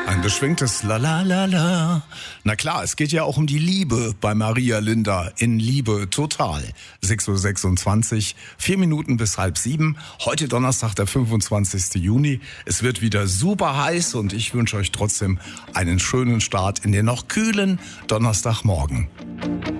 Ein beschwingtes La La La La. Na klar, es geht ja auch um die Liebe bei Maria Linda in Liebe total. 6:26 Uhr, 4 Minuten bis 6:30. Heute Donnerstag, der 25. Juni. Es wird wieder super heiß und ich wünsche euch trotzdem einen schönen Start in den noch kühlen Donnerstagmorgen.